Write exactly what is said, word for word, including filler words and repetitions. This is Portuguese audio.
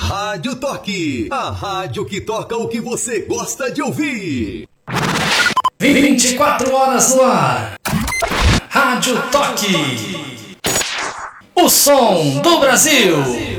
Rádio Toque, a rádio que toca o que você gosta de ouvir. vinte e quatro horas no ar. Rádio Toque, o som do Brasil.